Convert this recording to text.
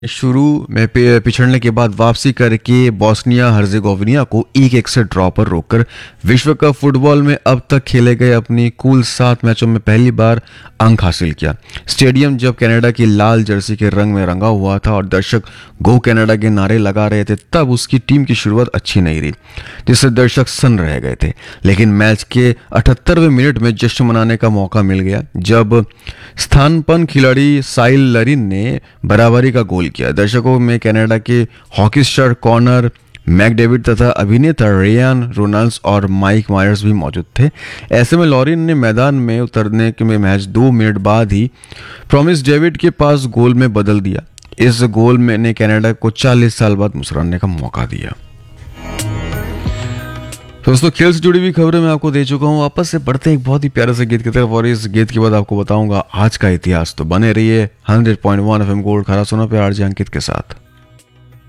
शुरू में पिछड़ने के बाद वापसी करके बॉस्निया हर्जेगोविना को 1-1 से ड्रॉ पर रोककर विश्व कप फुटबॉल में अब तक खेले गए अपनी कुल 7 मैचों में पहली बार अंक हासिल किया। स्टेडियम जब कनाडा की लाल जर्सी के रंग में रंगा हुआ था और दर्शक गो कनाडा के नारे लगा रहे थे, तब उसकी टीम की शुरुआत अच्छी नहीं रही, जिससे दर्शक सन्न रह गए थे। लेकिन मैच के 78वें मिनट में जश्न मनाने का मौका मिल गया जब स्थानपन्न खिलाड़ी साइल लरिन ने बराबरी का गोल किया। दर्शकों में कनाडा के हॉकी स्टार कॉनर मैकडेविड तथा अभिनेता रेयान रोनाल्ड्स और माइक मायर्स भी मौजूद थे। ऐसे में लॉरिन ने मैदान में उतरने के में मैच 2 मिनट बाद ही प्रॉमिस डेविड के पास गोल में बदल दिया। इस गोल में ने कनाडा को 40 साल बाद मुस्कुराने का मौका दिया। दोस्तों, खेल से जुड़ी हुई खबरें मैं आपको दे चुका हूं। वापस से बढ़ते हैं एक बहुत ही प्यारे से गीत की तरफ और इस गीत के बाद आपको बताऊंगा आज का इतिहास। तो बने रहिए 100.1 FM गोल्ड खरा सुना पे आरजे अंकित के साथ।